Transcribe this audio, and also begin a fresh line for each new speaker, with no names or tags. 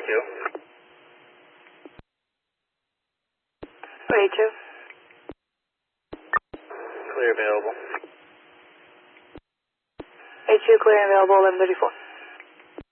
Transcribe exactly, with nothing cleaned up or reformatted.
two.
A two.
Clear available.
A two clear and available, eleven thirty-four.